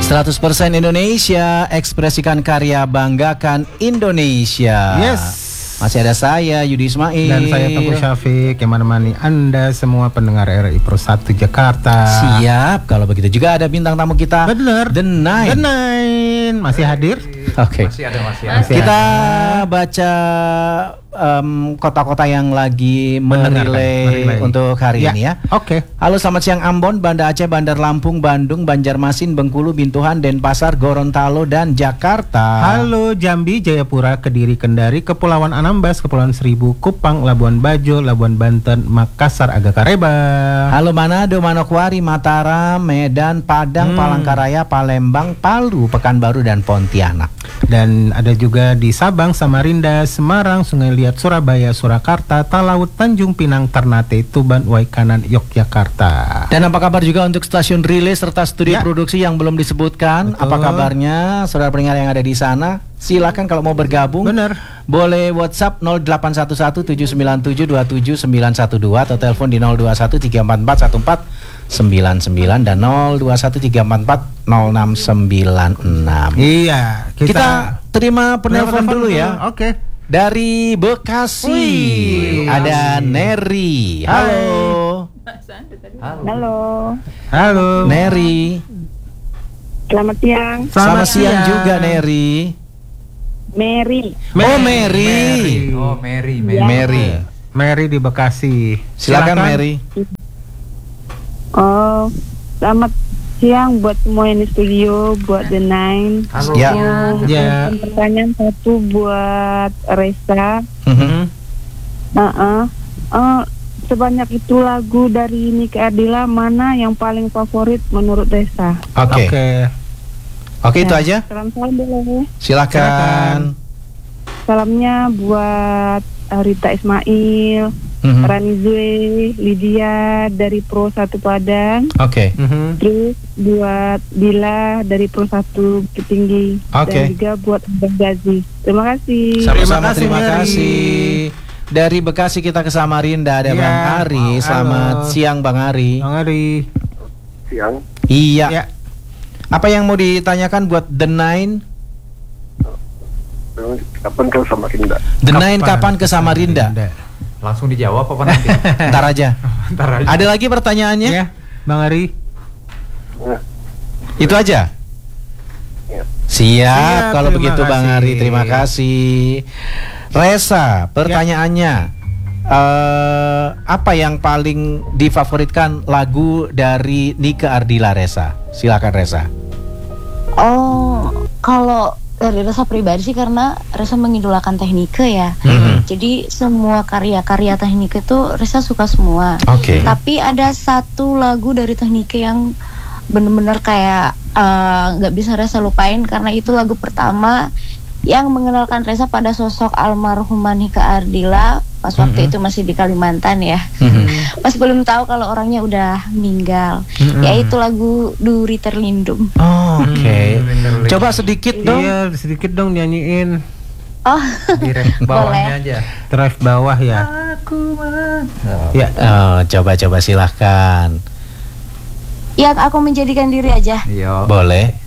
100% Indonesia, ekspresikan karya, banggakan Indonesia. Yes. Masih ada saya, Yudi Ismail. Dan saya Tengku Syafiq yang menemani Anda semua pendengar RRI Pro 1 Jakarta. Siap, kalau begitu juga ada bintang tamu kita. Bener. The Nine. The Nine masih hadir. Oke. Masih ada. Kita baca kota-kota yang lagi merilai untuk hari ini ya. Oke. Halo, selamat siang Ambon, Banda Aceh, Bandar Lampung, Bandung, Banjarmasin, Bengkulu, Bintuhan, Denpasar, Gorontalo, dan Jakarta. Halo Jambi, Jayapura, Kediri, Kendari, Kepulauan Anambas, Kepulauan Seribu, Kupang, Labuan Bajo, Labuan Banten, Makassar, Agakareba. Halo Manado, Manokwari, Mataram, Medan, Padang, Palangkaraya, Palembang, Palu, Pekanbaru, dan Pontianak. Dan ada juga di Sabang, Samarinda, Semarang, Sungai Liat, Surabaya, Surakarta, Talaut, Tanjung Pinang, Ternate, Tuban, Waikanan, Yogyakarta. Dan apa kabar juga untuk stasiun relay serta studio produksi yang belum disebutkan? Betul. Apa kabarnya saudara pendengar yang ada di sana? Silakan kalau mau bergabung. Bener. Boleh WhatsApp 0811-797-27912 atau telepon di 0213441499 dan 0213440696. Iya, Kita terima penelpon dulu ya. Oke. Dari Bekasi. Wih, ada Neri. Halo. Halo, Neri. selamat siang. Selamat siang juga Neri. Mary. Oh Mary. Oh, Mary. Mary di Bekasi. Silakan Mary. Oh, selamat siang buat semua yang di studio, buat The Nine. Halo. Ya. Ya. Pertanyaan satu buat Reza. Sebanyak itu lagu dari Nike Ardila, mana yang paling favorit menurut Reza? Oke, itu aja. Salam dulu. Silakan. Salamnya buat Rita Ismail, Rani Zue, Lydia dari Pro 1 Padang. Oke. Terus buat Bila dari Pro 1 Bukit Tinggi. Dan juga buat Abang Gazi. Terima kasih. Sama-sama, terima kasih. Dari Bekasi kita ke Samarinda, ada Bang Ari. Selamat siang Bang Ari. Bang Ari. Siang. Iya. Ya. Apa yang mau ditanyakan buat The Nine? Kapan ke Samarinda? The Nine kapan ke Samarinda? Langsung dijawab apa nanti? Ntar aja. Ada lagi pertanyaannya? Ya, Bang Ari. Itu aja. Siap, kalau begitu Bang Ari, terima kasih. Reza, pertanyaannya, apa yang paling difavoritkan lagu dari Nike Ardila, Reza? Silakan Reza. Oh, kalau dari Reza pribadi sih karena Reza mengidolakan Teknike ya. Jadi semua karya-karya Teknike itu Reza suka semua. Tapi ada satu lagu dari Teknike yang bener-bener kayak nggak bisa Reza lupain karena itu lagu pertama yang mengenalkan Reza pada sosok almarhumah Nike Ardila pas waktu itu masih di Kalimantan ya. Masih belum tahu kalau orangnya udah meninggal. Yaitu lagu Duri Terlindung. Coba sedikit dong. Iya, sedikit dong nyanyiin. Oh, di ref bawahnya aja. Ref bawah ya. Ya, coba silahkan. yang aku menjadikan diri aja. Iya. Boleh.